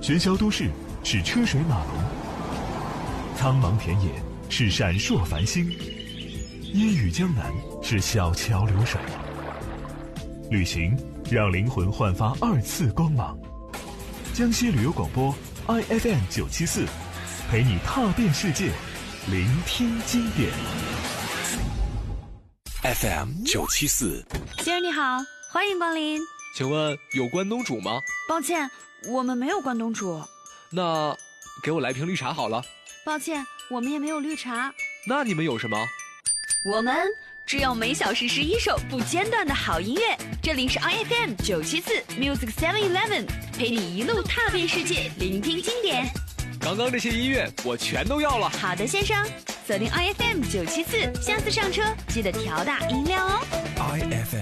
喧嚣都市是车水马龙，苍茫田野是闪烁繁星，烟雨江南是小桥流水。旅行让灵魂焕发2次光芒。江西旅游广播 IFM 974，陪你踏遍世界，聆听经典。 FM 974， 先生你好，欢迎光临。 请问有关东煮吗？ 抱歉，我们没有关东煮。 那给我来瓶绿茶好了。 抱歉，我们也没有绿茶。 那你们有什么？ 我们只有每小时11首不间断的好音乐。这里是 IFM 974 Music 711，陪你一路踏遍世界，聆听经典。 刚刚这些音乐我全都要了。 好的，先生，锁定 IFM 974，下次上车记得调大音量哦。 IFM